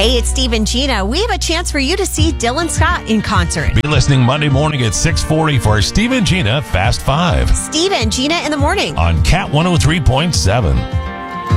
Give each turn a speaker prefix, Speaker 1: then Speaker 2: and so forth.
Speaker 1: Hey, it's Steve and Gina. We have a chance for you to see Dylan Scott in concert.
Speaker 2: Be listening Monday morning at 6:40 for Steve and Gina Fast 5
Speaker 1: Steve and Gina in the morning.
Speaker 2: on Cat 103.7.